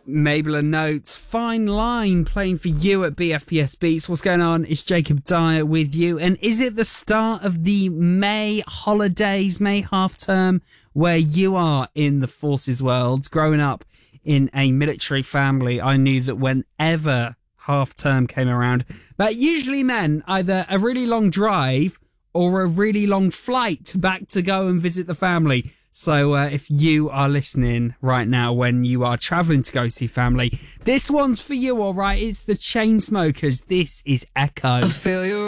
Mabel and Notes, Fine Line, playing for you at BFPS Beats. What's going on? It's Jacob Dyer with you. And is it the start of the May holidays, May half-term, where you are in the forces world? Growing up in a military family, I knew that whenever half-term came around, that usually meant either a really long drive or a really long flight back to go and visit the family. So if you are listening right now when you are travelling to go see family, this one's for you, all right? It's the Chainsmokers. This is Echo. I feel you